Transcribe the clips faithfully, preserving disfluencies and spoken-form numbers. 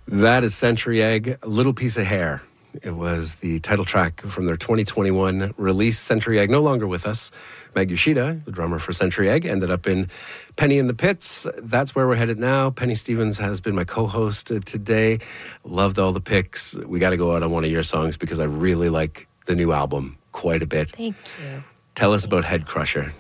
That is Century Egg, A Little Piece of Hair. It was the title track from their twenty twenty-one release, Century Egg, no longer with us. Meg Yoshida, the drummer for Century Egg, ended up in Penny in the Pits. That's where we're headed now. Penny Stevens has been my co-host today. Loved all the picks. We got to go out on one of your songs because I really like the new album quite a bit. Thank you. Tell us about Head Crusher.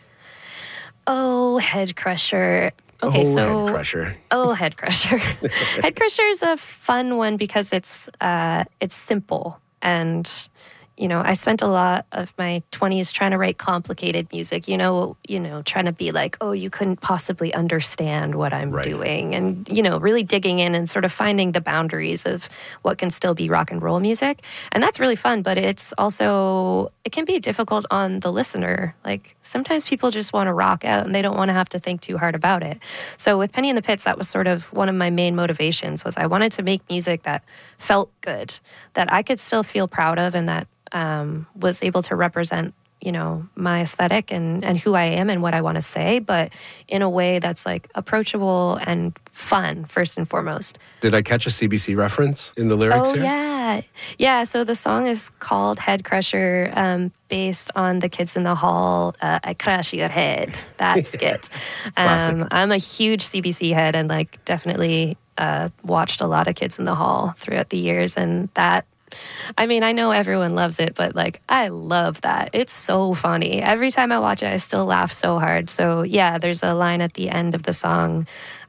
Oh, Head Crusher. Okay, oh, so Head Crusher. Oh, Head Crusher. Head Crusher is a fun one because it's uh, it's simple. And, you know, I spent a lot of my twenties trying to write complicated music, you know, you know, trying to be like, oh, you couldn't possibly understand what I'm right. doing. And, you know, really digging in and sort of finding the boundaries of what can still be rock and roll music. And that's really fun, but it's also, it can be difficult on the listener. Like sometimes people just want to rock out and they don't want to have to think too hard about it. So with Penny in the Pits, that was sort of one of my main motivations was I wanted to make music that felt good, that I could still feel proud of and that Um, was able to represent, you know, my aesthetic and, and who I am and what I want to say, but in a way that's like approachable and fun, first and foremost. Did I catch a C B C reference in the lyrics oh, here? Oh, yeah. Yeah, so the song is called Head Crusher, um, based on the Kids in the Hall, uh, I Crush Your Head, that skit. um, I'm a huge C B C head and like definitely uh, watched a lot of Kids in the Hall throughout the years, and that I mean, I know everyone loves it, but like, I love that. It's so funny. Every time I watch it, I still laugh so hard. So yeah, there's a line at the end of the song,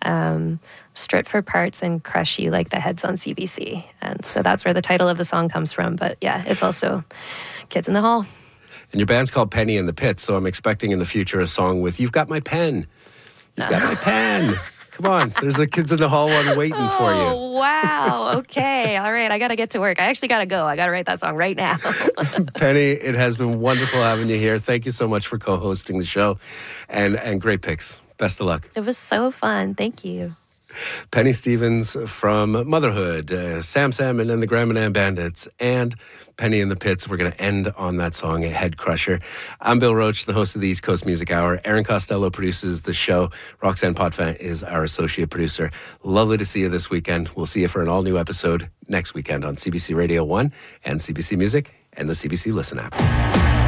um, strip for parts and crush you like the heads on C B C. And so that's where the title of the song comes from. But yeah, it's also Kids in the Hall. And your band's called Penny in the Pit, so I'm expecting in the future a song with You've Got My Pen. You've no. got my pen. Come on, there's a Kids in the Hall one waiting oh, for you. Oh, wow. Okay. All right. I got to get to work. I actually got to go. I got to write that song right now. Penny, it has been wonderful having you here. Thank you so much for co-hosting the show and, and great picks. Best of luck. It was so fun. Thank you. Penny Stevens from Motherhood, uh, Sam Salmon and the Grandma Bandits, and Penny in the Pits. We're going to end on that song, Head Crusher. I'm Bill Roach, the host of the East Coast Music Hour. Aaron Costello produces the show. Roxanne Potvin is our associate producer. Lovely to see you this weekend. We'll see you for an all-new episode next weekend on C B C Radio one and C B C Music and the C B C Listen app.